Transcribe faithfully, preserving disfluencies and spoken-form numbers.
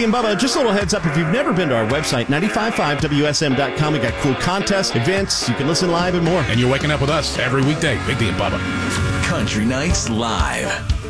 Biggie and Bubba. Just a little heads up, if you've never been to our website, nine five five W S M dot com, we got cool contests, events, you can listen live and more. And you're waking up with us every weekday, Biggie and Bubba. Country Nights Live.